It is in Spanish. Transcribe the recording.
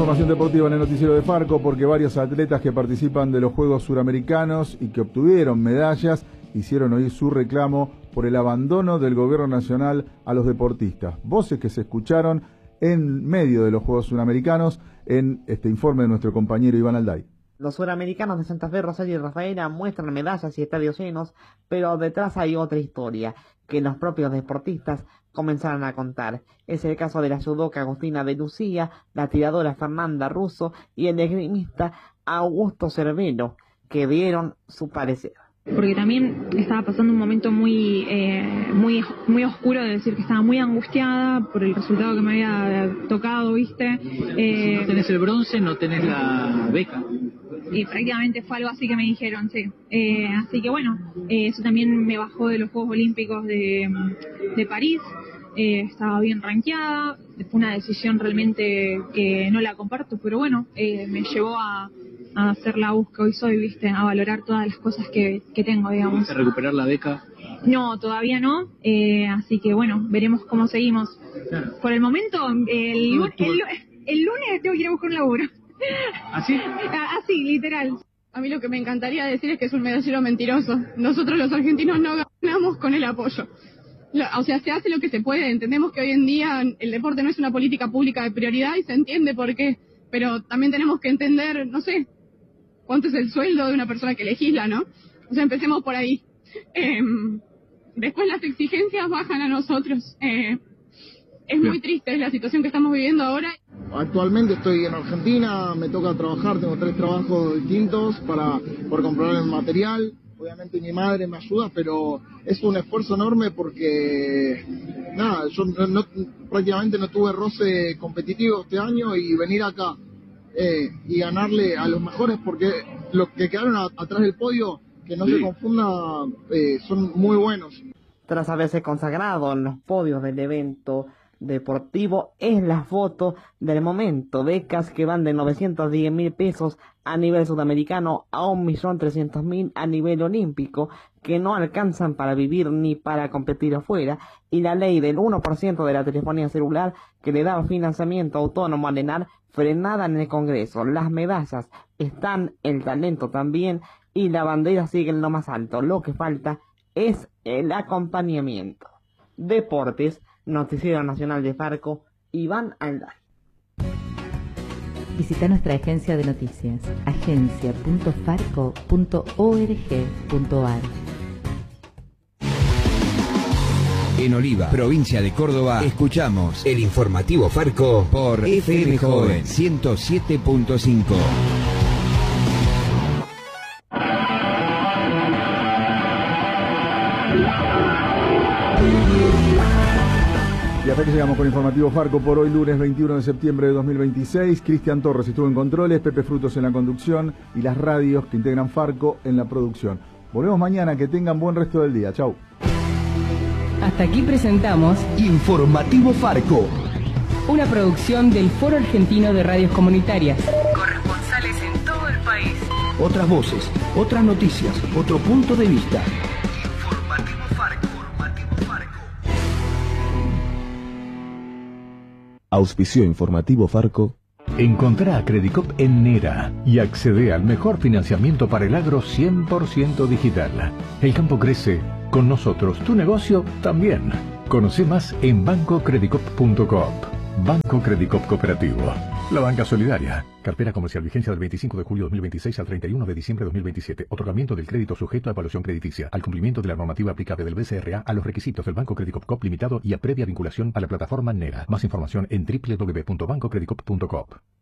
información deportiva en el noticiero de Farco porque varios atletas que participan de los Juegos Suramericanos y que obtuvieron medallas hicieron oír su reclamo por el abandono del gobierno nacional a los deportistas. Voces que se escucharon en medio de los Juegos Suramericanos en este informe de nuestro compañero Iván Alday. Los suramericanos de Santa Fe, Rosario y Rafaela muestran medallas y estadios llenos, pero detrás hay otra historia que los propios deportistas comenzaron a contar. Es el caso de la judoka Agustina de Lucía, la tiradora Fernanda Russo y el esgrimista Augusto Cervelo, que dieron su parecer. Porque también estaba pasando un momento muy oscuro, de decir que estaba muy angustiada por el resultado que me había tocado, ¿viste? Si no tenés el bronce, no tenés la beca. Y prácticamente fue algo así que me dijeron, sí. Así que bueno, eso también me bajó de los Juegos Olímpicos de París. Estaba bien rankeada, fue una decisión realmente que no la comparto, pero bueno, me llevó a hacer la búsqueda que hoy soy, ¿viste? A valorar todas las cosas que tengo, digamos. ¿A recuperar la beca? No, todavía no, así que bueno, veremos cómo seguimos. Claro. Por el momento, el lunes tengo que ir a buscar un laburo. ¿Así? Así, literal. A mí lo que me encantaría decir es que es un medallero mentiroso. Nosotros los argentinos no ganamos con el apoyo. O sea, se hace lo que se puede. Entendemos que hoy en día el deporte no es una política pública de prioridad y se entiende por qué. Pero también tenemos que entender, no sé, cuánto es el sueldo de una persona que legisla, ¿no? O sea, empecemos por ahí. Después las exigencias bajan a nosotros. Es muy triste la situación que estamos viviendo ahora. Actualmente estoy en Argentina, me toca trabajar, tengo 3 trabajos distintos por comprar el material. Obviamente mi madre me ayuda, pero es un esfuerzo enorme porque, nada, yo prácticamente no tuve roce competitivo este año y venir acá y ganarle a los mejores, porque los que quedaron atrás del podio, que no se confunda, son muy buenos. Tras haberse consagrado en los podios del evento deportivo, es la foto del momento. Becas que van de 910.000 pesos a nivel sudamericano a 1.300.000 a nivel olímpico, que no alcanzan para vivir ni para competir afuera, y la ley del 1% de la telefonía celular que le da financiamiento autónomo al ENAR frenada en el Congreso. Las medallas están, el talento también, y la bandera sigue en lo más alto. Lo que falta es el acompañamiento. Deportes, Noticiero Nacional de Farco, Iván Alday. Visita nuestra agencia de noticias, agencia.farco.org.ar. En Oliva, provincia de Córdoba, escuchamos el informativo Farco por FM Joven 107.5. Y hasta aquí llegamos con Informativo Farco por hoy, lunes 21 de septiembre de 2026. Cristian Torres estuvo en controles, Pepe Frutos en la conducción y las radios que integran Farco en la producción. Volvemos mañana, que tengan buen resto del día. Chau. Hasta aquí presentamos Informativo Farco, una producción del Foro Argentino de Radios Comunitarias. Corresponsales en todo el país. Otras voces, otras noticias, otro punto de vista. Informativo Farco. Auspició Informativo Farco. Encontrá a Credicop en Nera y accede al mejor financiamiento para el agro 100% digital. El campo crece, con nosotros tu negocio también. Conoce más en bancocredicop.coop. Banco Credicop Cooperativo. La banca solidaria. Cartera comercial, vigencia del 25 de julio de 2026 al 31 de diciembre de 2027. Otorgamiento del crédito sujeto a evaluación crediticia. Al cumplimiento de la normativa aplicable del BCRA a los requisitos del Banco Credicop Coop Limitado y a previa vinculación a la plataforma NERA. Más información en www.bancocredicop.coop.